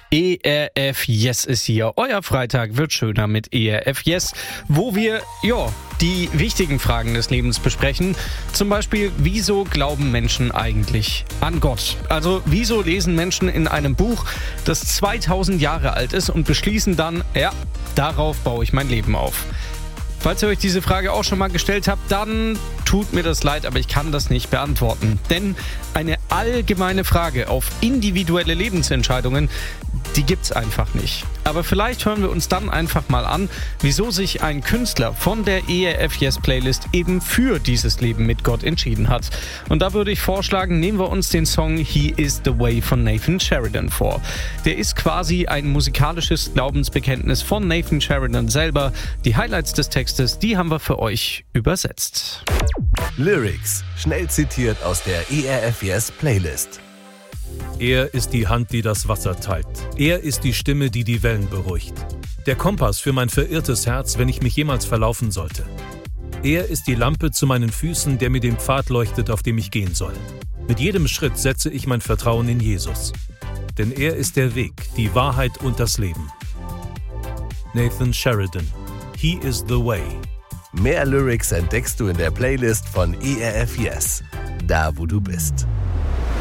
ERF Yes ist hier. Euer Freitag wird schöner mit ERF Yes, wo wir, die wichtigen Fragen des Lebens besprechen. Zum Beispiel, wieso glauben Menschen eigentlich an Gott? Also, wieso lesen Menschen in einem Buch, das 2000 Jahre alt ist und beschließen dann, darauf baue ich mein Leben auf? Falls ihr euch diese Frage auch schon mal gestellt habt, dann tut mir das leid, aber ich kann das nicht beantworten. Denn eine allgemeine Frage auf individuelle Lebensentscheidungen, die gibt's einfach nicht. Aber vielleicht hören wir uns dann einfach mal an, wieso sich ein Künstler von der ERF Yes Playlist eben für dieses Leben mit Gott entschieden hat. Und da würde ich vorschlagen, nehmen wir uns den Song He is the Way von Nathan Sheridan vor. Der ist quasi ein musikalisches Glaubensbekenntnis von Nathan Sheridan selber. Die Highlights des Textes, die haben wir für euch übersetzt. Lyrics, schnell zitiert aus der ERF Yes Playlist. Er ist die Hand, die das Wasser teilt. Er ist die Stimme, die die Wellen beruhigt. Der Kompass für mein verirrtes Herz, wenn ich mich jemals verlaufen sollte. Er ist die Lampe zu meinen Füßen, der mir den Pfad leuchtet, auf dem ich gehen soll. Mit jedem Schritt setze ich mein Vertrauen in Jesus. Denn er ist der Weg, die Wahrheit und das Leben. Nathan Sheridan. He is the way. Mehr Lyrics entdeckst du in der Playlist von ERF Yes, da wo du bist.